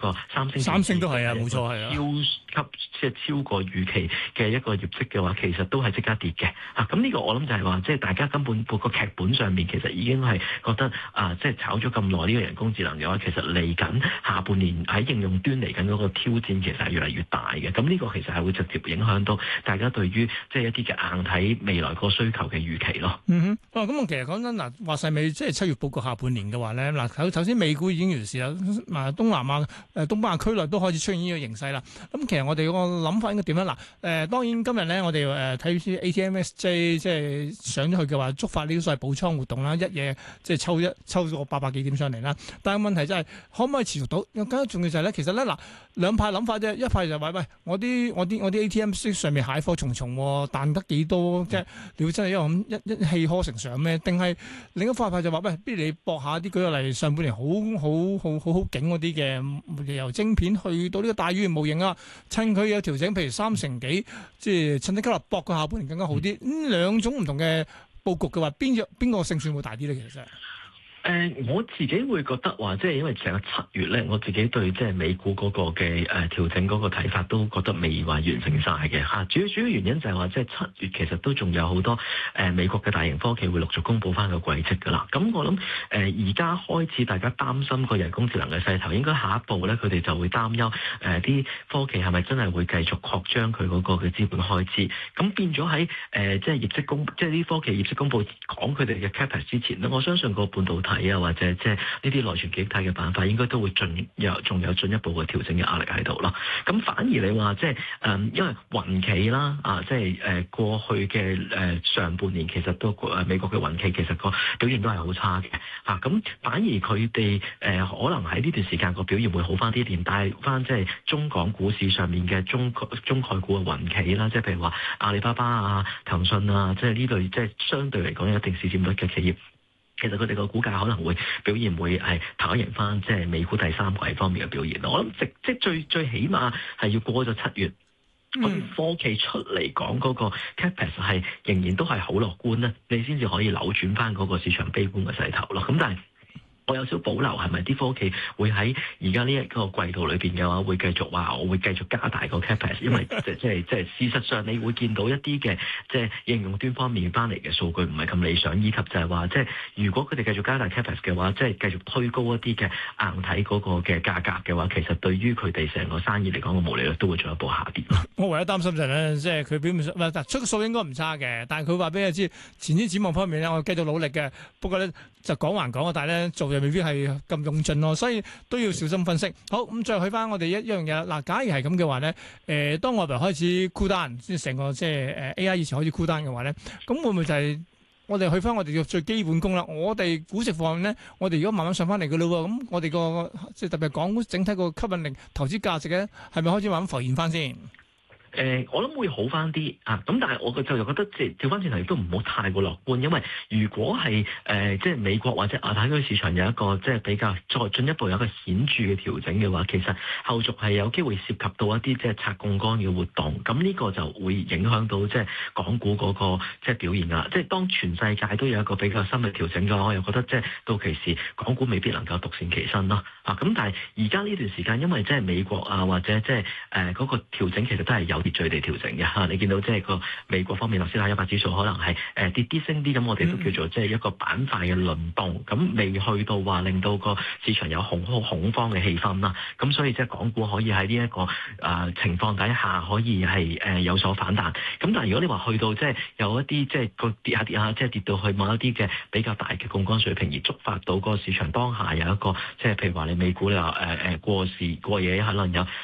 個三星都係啊，冇錯係啊， 超級即係超過預期嘅一個業績嘅話，其實都係即刻跌嘅。咁呢個我諗就係話，即係大家根本個劇本上面其實已經係覺得即係炒咗咁耐呢個人工智能嘅話，其實嚟緊下半年喺應用端嚟緊嗰個挑戰其實係越嚟越大嘅。咁呢個其實係會直接影響到大家對於即係一啲嘅硬體未來個需求嘅預期咯。 咁我其實講真嗱，話晒尾即係7月報告下半年嘅話咧，嗱頭先美股已經完事啦，東南亞東北亞區內都開始出現呢個形勢啦。咁其實我哋個諗法應該點樣？嗱當然今日咧我哋睇啲 ATMSJ 即係上咗去嘅話，觸發呢啲所謂補倉活動啦，一夜即係抽咗個800幾點上嚟啦。但係問題就係可唔可以持續到？更加重要就係咧，其實咧嗱兩派諗法啫，一派就話喂，我啲 ATMSJ 上面蟹貨重重，彈得幾多？即係你會真係因為咁一氣呵成上咩？定係另一派就話喂，不如你搏下啲舉個例，上半年好景嗰啲嘅由晶片去到呢個大語言模型啊，趁佢有調整，譬如30%幾，即係趁啲吸納搏個下半年更加好啲。兩種唔同嘅佈局嘅話，邊個勝算會大啲咧？其實我自己會覺得話，即係因為成個7月咧，我自己對即係美股嗰個嘅調整嗰個睇法都覺得未話完成晒嘅嚇。主要原因就係話，即係7月其實都仲有好多美國嘅大型科技會陸續公佈翻個季績㗎啦。咁我諗而家開始大家擔心個人工智能嘅勢頭，應該下一步咧佢哋就會擔憂啲科技係咪真係會繼續擴張佢嗰個嘅資本開支。咁變咗喺即係業績即係啲科技業績公佈講佢哋嘅 CapEx 之前咧，我相信個半導體或者即係呢啲內存記憶體嘅板塊，應該都會仲有進一步嘅調整嘅壓力喺度咯。咁反而你話即係因為雲企啦即係過去嘅上半年其實都美國嘅雲企其實個表現都係好差嘅嚇。咁反而佢哋可能喺呢段時間個表現會好翻啲，連帶翻即係中港股市上面嘅中概股嘅雲企啦，即係譬如話阿里巴巴啊、騰訊啊，即係呢類即係相對嚟講有一定市佔率嘅企業。其實佢哋個股價可能會表現會係跑贏翻，即係美股第三季方面嘅表現咯。我諗即係最起碼係要過咗7月，嗰啲科技出嚟講嗰個 CapEx 係仍然都係好樂觀咧，你先至可以扭轉翻嗰個市場悲觀嘅勢頭咯。咁但係我有少保留，係咪啲科技會喺而家呢一個季度裏邊嘅話，會繼續話我會繼續加大個 CapEx， 因為即係事實上你會見到一啲嘅即係應用端方面翻嚟嘅數據唔係咁理想，以及就係話即係如果佢哋繼續加大 CapEx 嘅話，即係繼續推高一啲嘅硬體嗰個嘅價格嘅話，其實對於佢哋成個生意嚟講個毛利率都會進一步下跌咯。 我唯一擔心就係咧，即係佢表面上出個數應該唔差嘅，但係佢話俾你知前瞻展望方面咧，我繼續努力嘅。不過咧就講還講啊，但係咧做又未必係咁用盡咯，所以都要小心分析。好，咁再去翻我哋一樣嘢嗱，假如係咁嘅話咧，當外圍開始 cool down，即係成個即係AI 以前開始 cool down 嘅話咧，咁會唔會就係我哋去翻我哋嘅最基本功啦？我哋估值方面咧，我哋如果慢慢上翻嚟嘅咯喎，咁我哋個即係特別係港股整體個吸引力、投資價值咧，係咪開始慢慢浮現翻先？ 我諗會好翻啲咁但係我就覺得即係調翻轉頭亦都唔好太過樂觀，因為如果係即係美國或者亞太區市場有一個即係比較再進一步有一個顯著嘅調整嘅話，其實後續係有機會涉及到一啲即係拆槓桿嘅活動，咁呢個就會影響到即係港股嗰個即係表現啦。即係當全世界都有一個比較深嘅調整嘅話，我又覺得即係到期時港股未必能夠獨善其身咯。咁但係而家呢段時間，因為即係美國或者即係嗰個調整其實都係有秩序地調整嘅嚇，你見到即係個美國方面納斯達克100指數可能係跌啲升啲，咁我哋都叫做即係一個板塊嘅輪動，咁未去到話令到個市場有恐慌嘅氣氛啦。咁所以即係港股可以喺呢一個情況底下可以係有所反彈。咁但係如果你話去到即係有一啲即係個跌下即係跌到去某一啲嘅比較大嘅槓桿水平，而觸發到個市場當下有一個即係譬如話你美股你話過夜可能有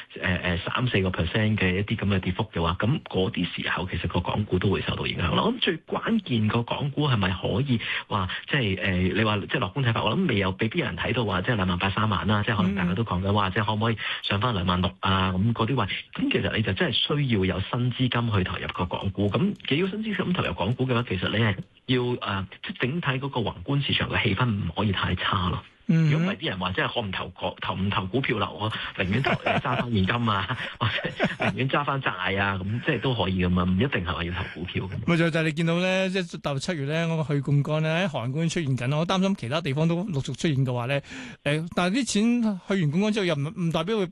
3-4% 嘅一啲咁嘅跌幅嘅話，咁嗰啲時候其實個港股都會受到影響啦。我諗最關鍵個港股係咪可以話即係你話即係樂觀睇法？我諗未必有人睇到話即係28000、30000啦，即係可能大家都講緊話即係可唔可以上翻26000啊咁嗰啲位。咁其實你就真係需要有新資金去投入個港股。咁幾個新資金投入港股嘅話，其實你係要即係整體嗰個宏觀市場嘅氣氛唔可以太差咯。如果唔係啲人話，即係我唔投股票啦，我寧願揸翻現金啊，或者寧願揸翻債啊，咁即係都可以噶嘛，唔一定係話要投股票嘅。 咪就係你見到咧，即係踏入7月咧，我去槓桿咧喺韓國出現緊，我擔心其他地方都陸續出現嘅話咧，但係啲錢去完槓桿之後又唔代表會